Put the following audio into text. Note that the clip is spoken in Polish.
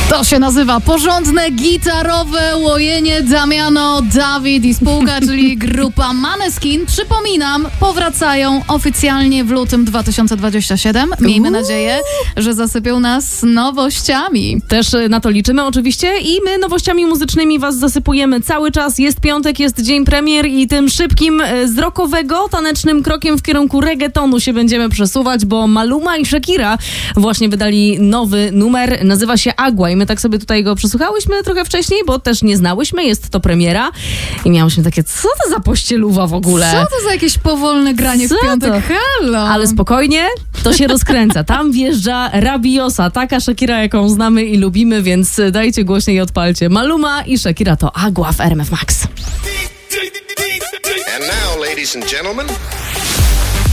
To się nazywa porządne gitarowe łojenie Damiano, Dawid i spółka, czyli grupa Måneskin. Przypominam, powracają oficjalnie w lutym 2027. Miejmy nadzieję, że zasypią nas nowościami. Też na to liczymy oczywiście i my nowościami muzycznymi was zasypujemy cały czas. Jest piątek, jest dzień premier i tym szybkim, z rockowego, tanecznym krokiem w kierunku reggaetonu się będziemy przesuwać, bo Maluma i Shakira właśnie wydali nowy numer, nazywa się Agua i my tak sobie tutaj go przesłuchałyśmy trochę wcześniej, bo też nie znałyśmy, jest to premiera i miałyśmy takie, co to za pościeluwa w ogóle? Co to za jakieś powolne granie w piątek? Hello! Ale spokojnie, to się rozkręca. Tam wjeżdża Rabiosa, taka Shakira, jaką znamy i lubimy, więc dajcie głośniej i odpalcie. Maluma i Shakira to Agua w RMF Max. And now, ladies and gentlemen...